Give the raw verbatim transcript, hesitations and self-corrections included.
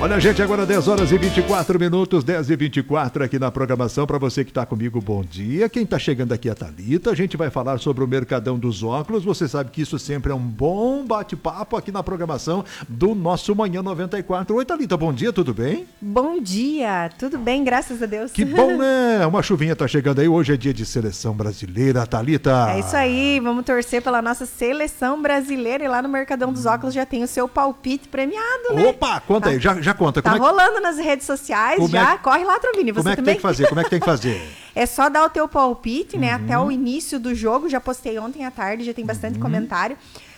Olha, gente, agora dez horas e vinte e quatro minutos, dez e vinte e quatro aqui na programação. Para você que está comigo, bom dia. Quem está chegando aqui é a Thalita. A gente vai falar sobre o Mercadão dos Óculos. Você sabe que isso sempre é um bom bate-papo aqui na programação do nosso Manhã noventa e quatro. Oi, Thalita, bom dia, tudo bem? Bom dia, tudo bem, graças a Deus. Que bom, né? Uma chuvinha está chegando aí. Hoje é dia de seleção brasileira, Thalita. É isso aí, vamos torcer pela nossa seleção brasileira e lá no Mercadão dos Óculos já tem o seu palpite premiado, né? Opa, conta tá. aí, já, já conta. Tá Como é que... rolando nas redes sociais, Como já. É... Corre lá, Trovini. Você Como é que também? tem que fazer? Como é que tem que fazer? É só dar o teu palpite, né? Uhum. Até o início do jogo. Já postei ontem à tarde, já tem bastante uhum. comentário.